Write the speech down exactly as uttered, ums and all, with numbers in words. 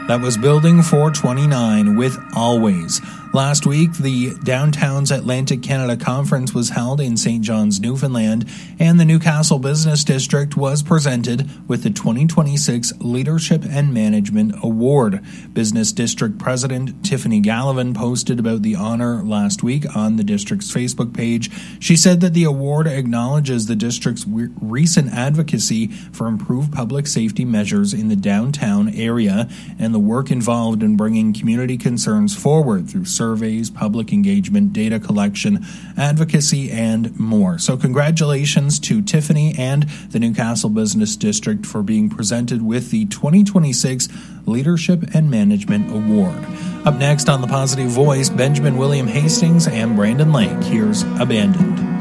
That was Building four twenty-nine with Always. Last week, the Downtown's Atlantic Canada Conference was held in Saint John's, Newfoundland, and the Newcastle Business District was presented with the twenty twenty-six Leadership and Management Award. Business District President Tiffany Gallivan posted about the honor last week on the district's Facebook page. She said that the award acknowledges the district's re- recent advocacy for improved public safety measures in the downtown area and the work involved in bringing community concerns forward through surveys, public engagement, data collection, advocacy, and more. So congratulations to Tiffany and the Newcastle Business District for being presented with the twenty twenty-six Leadership and Management Award. Up next on The Positive Voice, Benjamin William Hastings and Brandon Lake. Here's Abandoned.